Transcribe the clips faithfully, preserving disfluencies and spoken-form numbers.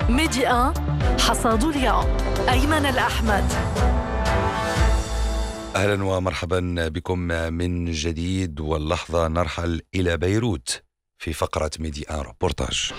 ميدي آن حصاد اليوم أيمن الأحمد. أهلا ومرحبا بكم من جديد، واللحظة نرحل إلى بيروت في فقرة ميدي آن روبورتاج.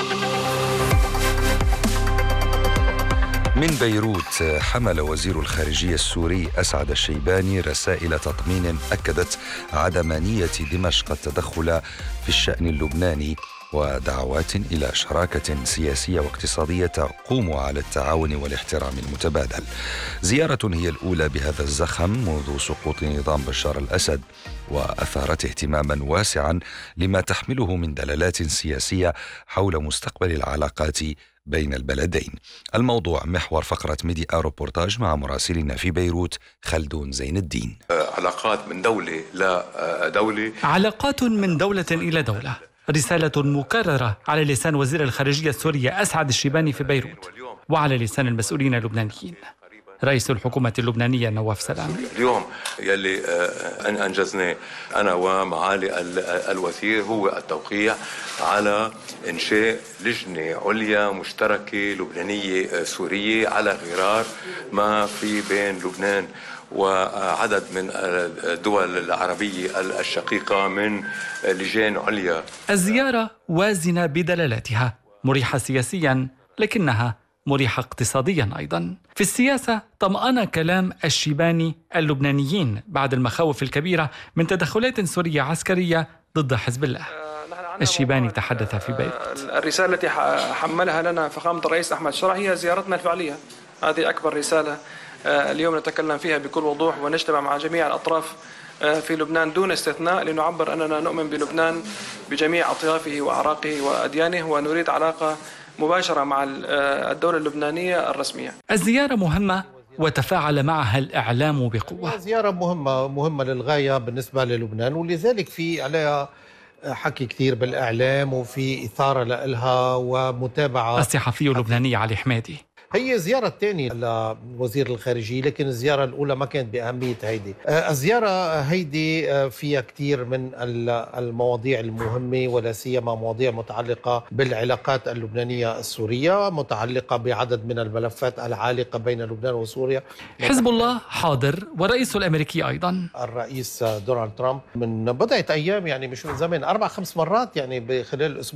من بيروت حمل وزير الخارجية السوري أسعد الشيباني رسائل تطمين أكدت عدم نية دمشق التدخل في الشأن اللبناني، ودعوات إلى شراكة سياسية واقتصادية تقوم على التعاون والاحترام المتبادل. زيارة هي الأولى بهذا الزخم منذ سقوط نظام بشار الأسد، وأثارت اهتماما واسعا لما تحمله من دلالات سياسية حول مستقبل العلاقات بين البلدين. الموضوع محور فقرة ميدي آن روبورتاج مع مراسلنا في بيروت خلدون زين الدين. علاقات من دولة لدولة، علاقات من دولة إلى دولة، رسالة مكررة على لسان وزير الخارجية السوري أسعد الشيباني في بيروت، وعلى لسان المسؤولين اللبنانيين. رئيس الحكومة اللبنانية نواف سلام: اليوم يلي أنجزناه أنا ومعالي الوزير هو التوقيع على إنشاء لجنة عليا مشتركة لبنانية سورية على غرار ما في بين لبنان وعدد من الدول العربية الشقيقة من لجان عليا. الزيارة وازنة بدلالاتها، مريحة سياسيا لكنها مريحة اقتصاديا أيضا. في السياسة طمأن كلام الشيباني اللبنانيين بعد المخاوف الكبيرة من تدخلات سورية عسكرية ضد حزب الله. الشيباني تحدث في بيروت: الرسالة التي حملها لنا فخامة الرئيس أحمد شرع هي زيارتنا الفعلية. هذه أكبر رسالة اليوم نتكلم فيها بكل وضوح، ونجتمع مع جميع الأطراف في لبنان دون استثناء لنعبر أننا نؤمن بلبنان بجميع أطيافه وأعراقه وأديانه، ونريد علاقة مباشرة مع الدولة اللبنانية الرسمية. الزيارة مهمة وتفاعل معها الإعلام بقوة. زيارة مهمة مهمة للغاية بالنسبة للبنان، ولذلك في عليها حكي كثير بالإعلام وفي إثارة لها ومتابعة. الصحفي اللبناني علي حمادي: هي زيارة الثانية لوزير الخارجية، لكن الزيارة الأولى ما كانت بأهمية هيدي. الزيارة هيدي فيها كثير من المواضيع المهمة، ولا سيما مواضيع متعلقة بالعلاقات اللبنانية السورية، متعلقة بعدد من الملفات العالقة بين لبنان وسوريا. حزب الله حاضر، والرئيس الأمريكي أيضا. الرئيس دونالد ترامب من بضعة أيام، يعني مش من زمان، أربع خمس مرات يعني بخلال الأسبوع